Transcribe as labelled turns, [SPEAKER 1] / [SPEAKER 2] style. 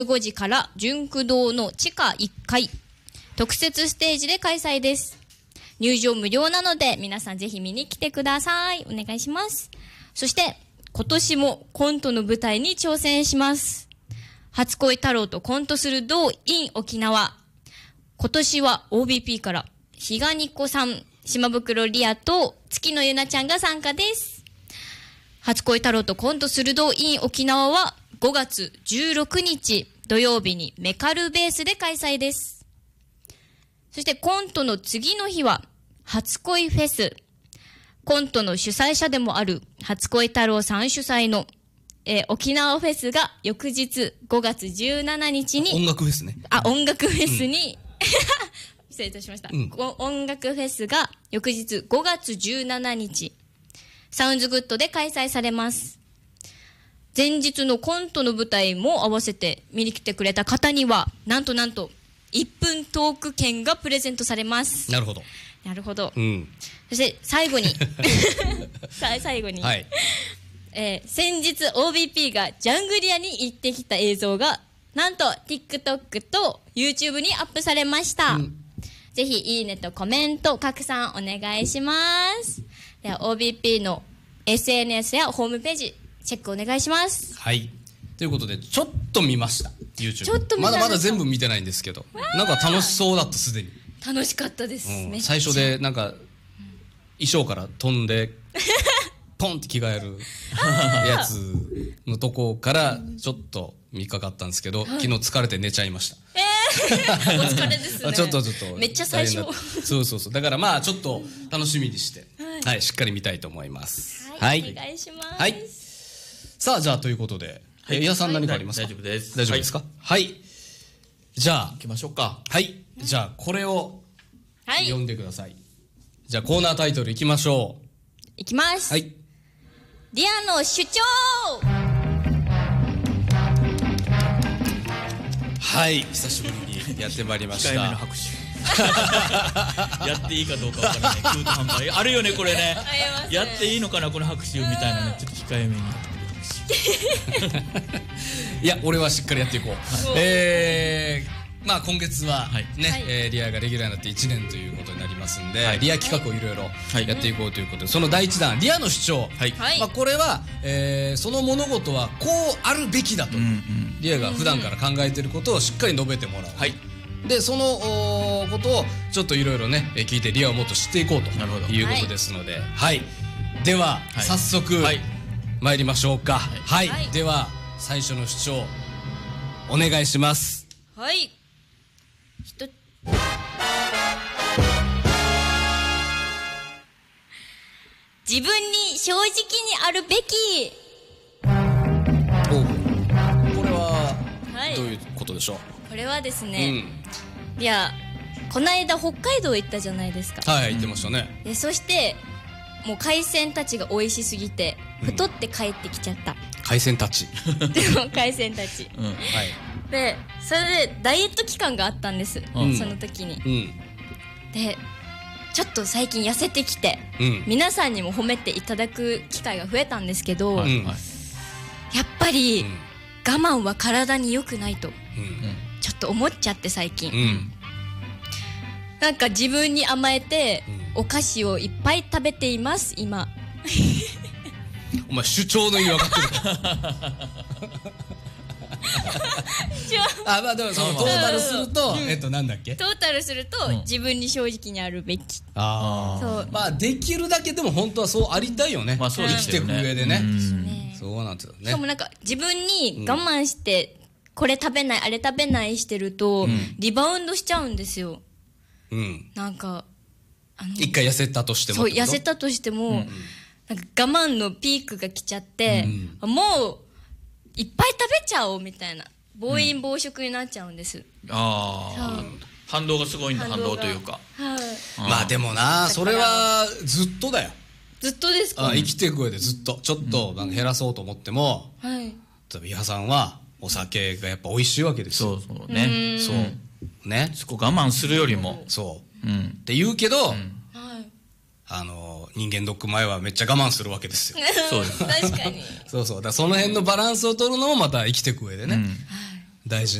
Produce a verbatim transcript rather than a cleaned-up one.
[SPEAKER 1] ごじから純駆堂の地下いっかい特設ステージで開催です。入場無料なので皆さんぜひ見に来てください。お願いします。そして今年もコントの舞台に挑戦します。初恋太郎とコントする道 in 沖縄。今年は オービーピー から比嘉ニコさん、島袋リアと月野ゆなちゃんが参加です。初恋太郎とコントする道 in 沖縄はごがつじゅうろくにち土曜日にメカルベースで開催です。そしてコントの次の日は初恋フェス。コントの主催者でもある初恋太郎さん主催の、えー、沖縄フェスが翌日ごがつじゅうしちにちに
[SPEAKER 2] 音楽フェスね。
[SPEAKER 1] あ、音楽フェスに、うん、失礼いたしました、
[SPEAKER 2] うん、
[SPEAKER 1] 音楽フェスが翌日ごがつじゅうしちにちサウンズグッドで開催されます。前日のコントの舞台も合わせて見に来てくれた方にはなんとなんといっぷんトーク券がプレゼントされます。
[SPEAKER 2] なるほど
[SPEAKER 1] なるほど、
[SPEAKER 2] うん、
[SPEAKER 1] そして最後にさ最後に、はい、えー、先日 オービーピー がジャングリアに行ってきた映像がなんと TikTok と YouTube にアップされました、うん、ぜひいいねとコメント拡散お願いします。では オービーピー の エスエヌエス やホームページチェックお願いします。
[SPEAKER 2] はい、ということでちょっと見ました YouTube。
[SPEAKER 1] ちょっと見た
[SPEAKER 2] まだまだ全部見てないんですけど、なんか楽しそうだったすでに。
[SPEAKER 1] 楽しかったです、うん、
[SPEAKER 2] 最初でなんか衣装から飛んでポンって着替えるやつのとこからちょっと見かかったんですけど、昨日疲れて寝ちゃいました。
[SPEAKER 1] えー、お疲れですね。
[SPEAKER 2] ちょっとちょっと
[SPEAKER 1] めっちゃ最初
[SPEAKER 2] そうそうそう、だからまあちょっと楽しみにして、はいはい、しっかり見たいと思います。
[SPEAKER 1] はい、はい、お願いします。
[SPEAKER 2] はい、さあじゃあということで、はい、伊谷さん何かありますか？
[SPEAKER 3] 大丈夫です。
[SPEAKER 2] 大丈夫ですか？はい、はい、じゃあ
[SPEAKER 3] 行きましょうか。
[SPEAKER 2] はい、じゃあこれを読んでください。はい、じゃあコーナータイトルいきましょう。
[SPEAKER 1] いきます。
[SPEAKER 2] はい。
[SPEAKER 1] リアの主張。
[SPEAKER 2] はい、久しぶりにやってまいりました。
[SPEAKER 3] 控えめの拍手やっていいかどうかわからない中途半端あるよねこれね。やっていいのかなこの拍手みたいなね、ちょっと控えめに
[SPEAKER 2] いや俺はしっかりやっていこう。えーまあ今月はね、はい、えー、リアがレギュラーになっていちねんということになりますんで、はい、リア企画をいろいろやっていこうということで、そのだいいちだんリアの主張、はい、まあ、これは、えー、その物事はこうあるべきだと、うんうん、リアが普段から考えていることをしっかり述べてもらう、はい、でそのことをちょっといろいろね聞いてリアをもっと知っていこうということですので、はい、はい、では、はい、早速、はい、参りましょうか。はい、はい、では最初の主張お願いします。
[SPEAKER 1] はい、自分に正直にあるべき。
[SPEAKER 2] おこれはどういうことでしょう？はい、
[SPEAKER 1] これはですね、うん、いやこの間北海道行ったじゃないですか。
[SPEAKER 2] はい、行ってましたね。
[SPEAKER 1] でそしてもう海鮮たちが美味しすぎて太って帰ってきちゃった、うん、
[SPEAKER 2] 海鮮たち
[SPEAKER 1] でも海鮮たち、うん、はい、でそれでダイエット期間があったんです、うん、その時に、うん、でちょっと最近痩せてきて、うん、皆さんにも褒めていただく機会が増えたんですけど、うん、やっぱり、うん、我慢は体に良くないと、うん、ちょっと思っちゃって最近、うん、なんか自分に甘えて、うん、お菓子をいっぱい食べています今。
[SPEAKER 2] お前主張の意味分かってるかあ、まあでもそのトータルすると、えっとなんだっけ、
[SPEAKER 1] トータルすると、うん、自分に正直にあるべき。
[SPEAKER 2] ああ、そう、まあできるだけでも本当はそうありたいよね、まあ、そうですよね、生きていく上でね、うん、そうなんですよね。
[SPEAKER 1] しかもなんか自分に我慢して、うん、これ食べないあれ食べないしてると、うん、リバウンドしちゃうんですよ、うん、なんか
[SPEAKER 2] あの一回痩せたとしても、
[SPEAKER 1] そう痩せたとしても、うん、なんか我慢のピークが来ちゃって、うん、もういっぱい食べちゃおうみたいな暴飲暴食になっちゃうんです、うん、
[SPEAKER 3] ああ、反動がすごいんだ。反動というか、
[SPEAKER 1] はい、
[SPEAKER 2] まあでもなそれはずっとだよ。
[SPEAKER 1] ずっとですか？
[SPEAKER 2] あ、生きていく上でずっとちょっとなんか減らそうと思っても、うん、はい、例えば伊波さんはお酒がやっぱ美味しいわけですよ。
[SPEAKER 3] そうそうね、
[SPEAKER 2] そうね、
[SPEAKER 3] そこ我慢するよりも、
[SPEAKER 2] そう、うん、って言うけど、うん、あの人間ドック前はめっちゃ我慢するわけですよ。
[SPEAKER 3] そうです
[SPEAKER 1] 確かに
[SPEAKER 2] そうそう、だからその辺のバランスを取るのもまた生きていく上でね、 大事